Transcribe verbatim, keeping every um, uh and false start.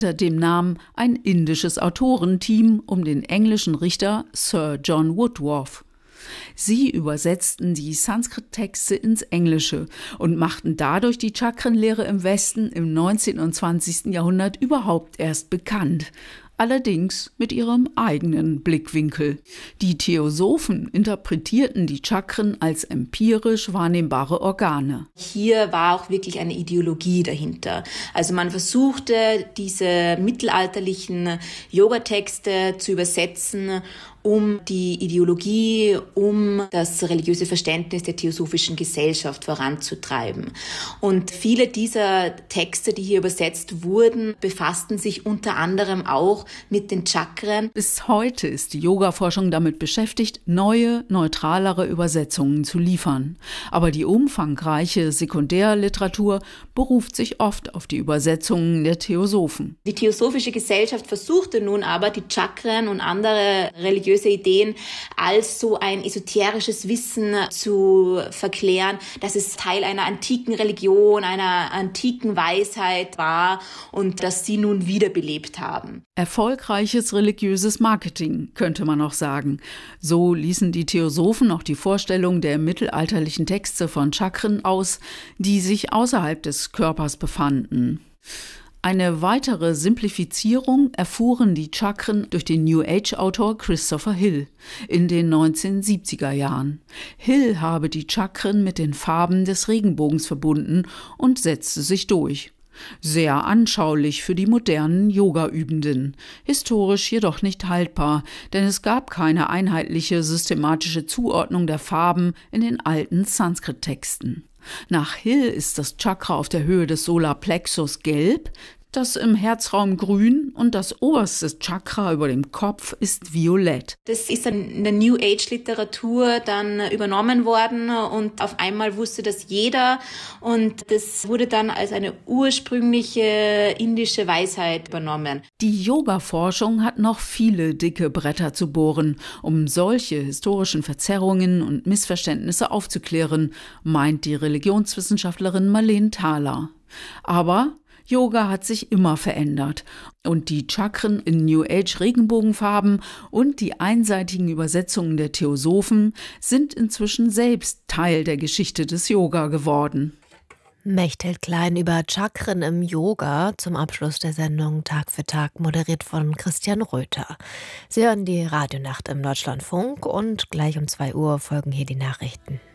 unter dem Namen ein indisches Autorenteam um den englischen Richter Sir John Woodworth. Sie übersetzten die Sanskrit-Texte ins Englische und machten dadurch die Chakrenlehre im Westen im neunzehnten und zwanzigsten Jahrhundert überhaupt erst bekannt. Allerdings mit ihrem eigenen Blickwinkel. Die Theosophen interpretierten die Chakren als empirisch wahrnehmbare Organe. Hier war auch wirklich eine Ideologie dahinter. Also man versuchte, diese mittelalterlichen Yoga-Texte zu übersetzen, um die Ideologie, um das religiöse Verständnis der theosophischen Gesellschaft voranzutreiben. Und viele dieser Texte, die hier übersetzt wurden, befassten sich unter anderem auch mit den Chakren. Bis heute ist die Yoga-Forschung damit beschäftigt, neue, neutralere Übersetzungen zu liefern. Aber die umfangreiche Sekundärliteratur beruft sich oft auf die Übersetzungen der Theosophen. Die theosophische Gesellschaft versuchte nun aber, die Chakren und andere religiöse Ideen als so ein esoterisches Wissen zu verklären, dass es Teil einer antiken Religion, einer antiken Weisheit war und dass sie nun wiederbelebt haben. Erfolgreiches religiöses Marketing, könnte man auch sagen. So ließen die Theosophen auch die Vorstellung der mittelalterlichen Texte von Chakren aus, die sich außerhalb des Körpers befanden. Eine weitere Simplifizierung erfuhren die Chakren durch den New Age-Autor Christopher Hill in den neunzehnhundertsiebziger Jahren. Hill habe die Chakren mit den Farben des Regenbogens verbunden und setzte sich durch. Sehr anschaulich für die modernen Yoga-Übenden, historisch jedoch nicht haltbar, denn es gab keine einheitliche systematische Zuordnung der Farben in den alten Sanskrit-Texten. Nach Hill ist das Chakra auf der Höhe des Solarplexus gelb, das im Herzraum grün und das oberste Chakra über dem Kopf ist violett. Das ist in der New Age-Literatur dann übernommen worden und auf einmal wusste das jeder und das wurde dann als eine ursprüngliche indische Weisheit übernommen. Die Yoga-Forschung hat noch viele dicke Bretter zu bohren, um solche historischen Verzerrungen und Missverständnisse aufzuklären, meint die Religionswissenschaftlerin Marlene Thaler. Aber Yoga hat sich immer verändert und die Chakren in New Age Regenbogenfarben und die einseitigen Übersetzungen der Theosophen sind inzwischen selbst Teil der Geschichte des Yoga geworden. Mechthild Klein über Chakren im Yoga zum Abschluss der Sendung Tag für Tag, moderiert von Christian Röther. Sie hören die Radionacht im Deutschlandfunk und gleich um zwei Uhr folgen hier die Nachrichten.